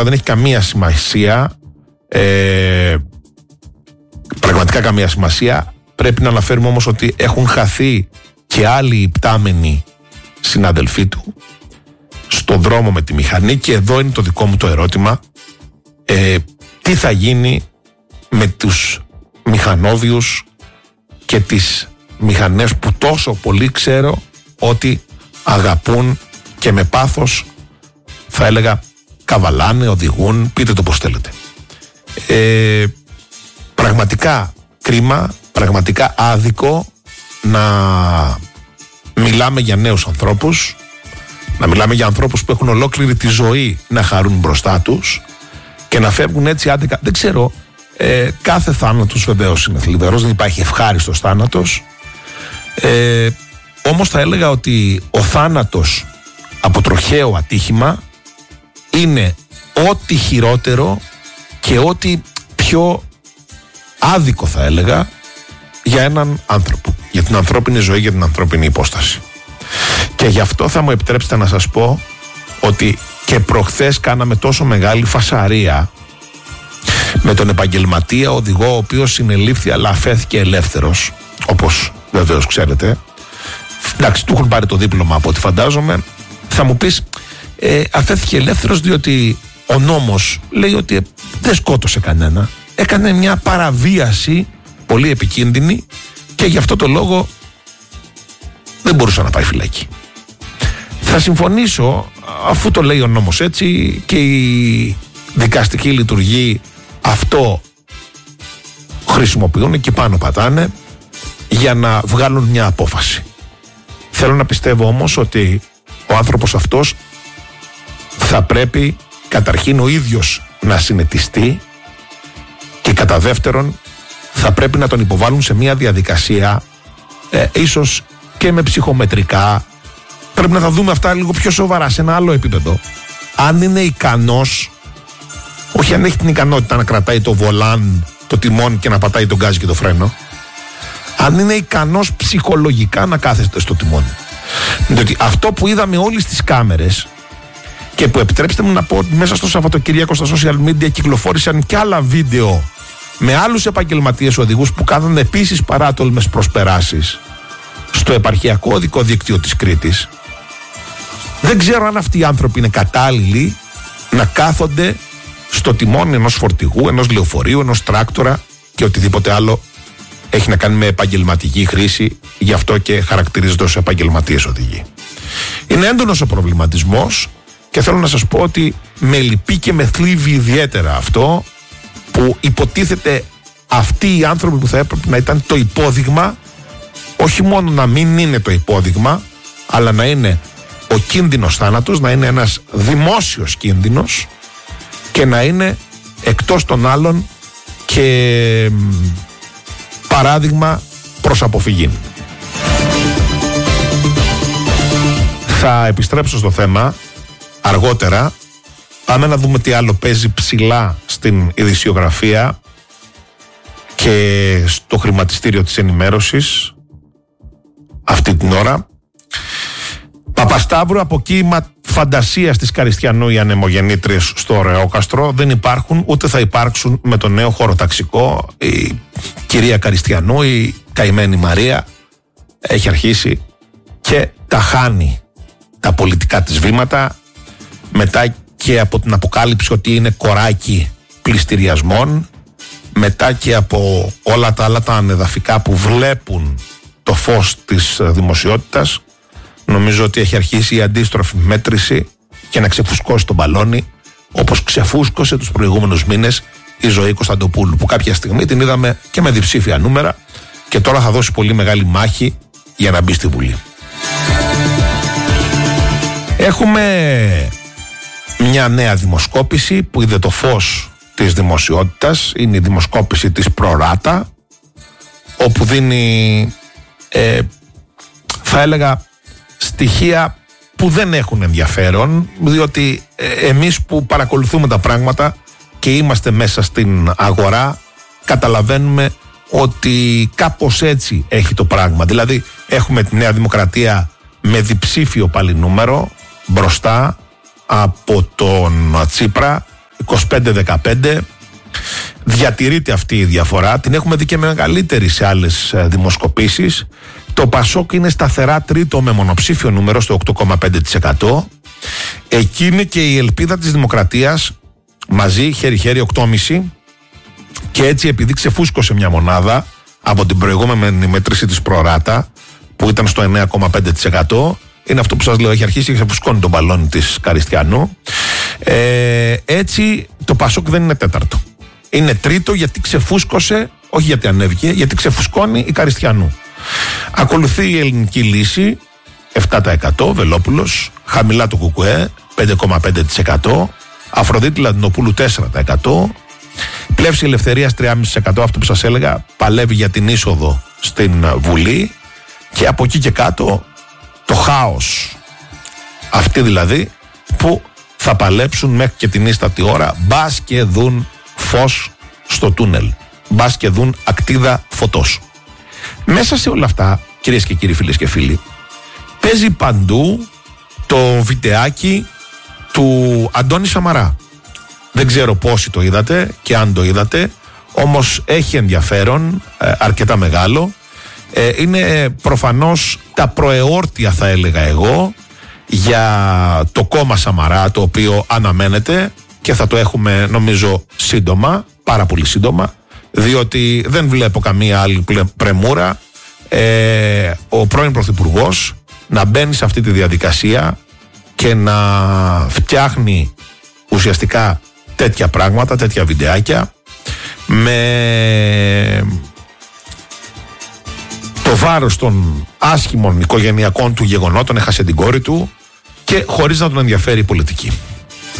αλλά δεν έχει καμία σημασία, πραγματικά καμία σημασία. Πρέπει να αναφέρουμε όμως ότι έχουν χαθεί και άλλοι υπτάμενοι συνάδελφοί του στον δρόμο με τη μηχανή, και εδώ είναι το δικό μου το ερώτημα. Τι θα γίνει με τους μηχανόβιους και τις μηχανές που τόσο πολύ ξέρω ότι αγαπούν και με πάθος, θα έλεγα, καβαλάνε, οδηγούν, πείτε το πως θέλετε. Πραγματικά κρίμα, πραγματικά άδικο να μιλάμε για νέους ανθρώπους, να μιλάμε για ανθρώπους που έχουν ολόκληρη τη ζωή να χαρούν μπροστά τους και να φεύγουν έτσι άδικα. Δεν ξέρω, κάθε θάνατος βεβαίως είναι θλιβερός, δεν υπάρχει ευχάριστος θάνατος, όμως θα έλεγα ότι ο θάνατος από τροχαίο ατύχημα είναι ό,τι χειρότερο και ό,τι πιο άδικο, θα έλεγα, για έναν άνθρωπο, για την ανθρώπινη ζωή, για την ανθρώπινη υπόσταση. Και γι' αυτό θα μου επιτρέψετε να σας πω ότι και προχθές κάναμε τόσο μεγάλη φασαρία με τον επαγγελματία οδηγό, ο οποίος συνελήφθη αλλά αφέθηκε ελεύθερος, όπως βεβαίως ξέρετε. Εντάξει, του έχουν πάρει το δίπλωμα από ό,τι φαντάζομαι. Θα μου πεις, αφέθηκε ελεύθερος διότι ο νόμος λέει ότι δεν σκότωσε κανένα, έκανε μια παραβίαση πολύ επικίνδυνη και γι' αυτό το λόγο δεν μπορούσε να πάει φυλακή. Θα συμφωνήσω, αφού το λέει ο νόμος έτσι και η δικαστική λειτουργία αυτό χρησιμοποιούν και πάνω πατάνε για να βγάλουν μια απόφαση. Θέλω να πιστεύω όμως ότι ο άνθρωπος αυτός θα πρέπει καταρχήν ο ίδιος να συνετιστεί και κατά δεύτερον θα πρέπει να τον υποβάλουν σε μια διαδικασία ίσως και με ψυχομετρικά. Πρέπει να τα δούμε αυτά λίγο πιο σοβαρά, σε ένα άλλο επίπεδο. Αν είναι ικανός, όχι αν έχει την ικανότητα να κρατάει το βολάν, το τιμόνι και να πατάει τον γκάζι και το φρένο, αν είναι ικανός ψυχολογικά να κάθεστε στο τιμόνι. Διότι αυτό που είδαμε όλοι στις κάμερες και που, επιτρέψτε μου να πω, μέσα στο Σαββατοκύριακο στα social media κυκλοφόρησαν και άλλα βίντεο με άλλους επαγγελματίες οδηγούς που κάνουν επίσης παράτολμες προσπεράσεις στο επαρχιακό οδικό δίκτυο της Κρήτης. Δεν ξέρω αν αυτοί οι άνθρωποι είναι κατάλληλοι να κάθονται στο τιμόνι ενός φορτηγού, ενός λεωφορείου, ενός τράκτορα και οτιδήποτε άλλο έχει να κάνει με επαγγελματική χρήση, γι' αυτό και χαρακτηρίζονται ως επαγγελματίες οδηγοί. Είναι έντονος ο προβληματισμός και θέλω να σας πω ότι με λυπεί και με θλίβει ιδιαίτερα αυτό που υποτίθεται αυτοί οι άνθρωποι που θα έπρεπε να ήταν το υπόδειγμα, όχι μόνο να μην είναι το υπόδειγμα, αλλά να είναι ο κίνδυνος θάνατος, να είναι ένας δημόσιος κίνδυνος και να είναι εκτός των άλλων και παράδειγμα προς αποφυγή. Θα επιστρέψω στο θέμα αργότερα. Πάμε να δούμε τι άλλο παίζει ψηλά στην ειδησιογραφία και στο χρηματιστήριο της ενημέρωσης αυτή την ώρα. Παπασταύρου, αποκοίημα φαντασίας της Καριστιανού οι ανεμογεννήτριες στο Ρεόκαστρο δεν υπάρχουν ούτε θα υπάρξουν με το νέο χωροταξικό. Η κυρία Καριστιανού, η καημένη Μαρία, έχει αρχίσει και τα χάνει τα πολιτικά της βήματα μετά και από την αποκάλυψη ότι είναι κοράκι πληστηριασμών, μετά και από όλα τα άλλα τα ανεδαφικά που βλέπουν το φως της δημοσιότητας. Νομίζω ότι έχει αρχίσει η αντίστροφη μέτρηση και να ξεφουσκώσει τον μπαλόνι, όπως ξεφούσκωσε τους προηγούμενους μήνες η Ζωή Κωνσταντοπούλου, που κάποια στιγμή την είδαμε και με διψήφια νούμερα και τώρα θα δώσει πολύ μεγάλη μάχη για να μπει στη Βουλή. Έχουμε μια νέα δημοσκόπηση που είδε το φως της δημοσιότητας, είναι η δημοσκόπηση της Προράτα, όπου δίνει θα έλεγα στοιχεία που δεν έχουν ενδιαφέρον, διότι εμείς που παρακολουθούμε τα πράγματα και είμαστε μέσα στην αγορά καταλαβαίνουμε ότι κάπως έτσι έχει το πράγμα. Δηλαδή έχουμε τη Νέα Δημοκρατία με διψήφιο πάλι νούμερο μπροστά από τον Τσίπρα, 25-15. Διατηρείται αυτή η διαφορά. Την έχουμε δει και μεγαλύτερη σε άλλες δημοσκοπήσεις. Το Πασόκ είναι σταθερά τρίτο με μονοψήφιο νούμερο στο 8,5%. Εκεί είναι και η ελπίδα της Δημοκρατίας μαζί, χέρι-χέρι, 8,5%. Και έτσι, επειδή ξεφούσκωσε μια μονάδα από την προηγούμενη μέτρηση της Προράτα, που ήταν στο 9,5%, είναι αυτό που σας λέω, έχει αρχίσει και ξεφουσκώνει τον μπαλόνι της Καριστιανού. Έτσι το Πασόκ δεν είναι τέταρτο. Είναι τρίτο γιατί ξεφούσκωσε, όχι γιατί ανέβηκε, γιατί ξεφουσκώνει η Καριστιανού. Ακολουθεί η Ελληνική Λύση, 7%, Βελόπουλος, χαμηλά το Κουκουέ, 5,5%, Αφροδίτη Λατινοπούλου 4%, Πλεύση Ελευθερίας 3,5%, αυτό που σας έλεγα, παλεύει για την είσοδο στην Βουλή, και από εκεί και κάτω το χάος. Αυτοί δηλαδή που θα παλέψουν μέχρι και την ίστατη ώρα, μπας και δουν φως στο τούνελ, μπας και δουν ακτίδα φωτός. Μέσα σε όλα αυτά, κυρίες και κύριοι, φίλες και φίλοι, παίζει παντού το βιντεάκι του Αντώνη Σαμαρά. Δεν ξέρω πόσοι το είδατε και αν το είδατε, όμως έχει ενδιαφέρον, αρκετά μεγάλο. Είναι προφανώς τα προεόρτια, θα έλεγα εγώ, για το κόμμα Σαμαρά, το οποίο αναμένεται και θα το έχουμε νομίζω σύντομα, πάρα πολύ σύντομα, διότι δεν βλέπω καμία άλλη πρεμούρα ο πρώην Πρωθυπουργός να μπαίνει σε αυτή τη διαδικασία και να φτιάχνει ουσιαστικά τέτοια πράγματα, τέτοια βιντεάκια, με το βάρος των άσχημων οικογενειακών του γεγονότων, έχασε την κόρη του, και χωρίς να τον ενδιαφέρει η πολιτική.